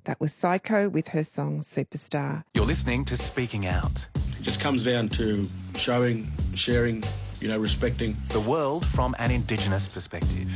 That was Psycho with her song Superstar. You're listening to Speaking Out. It just comes down to showing, sharing, respecting. The world from an Indigenous perspective.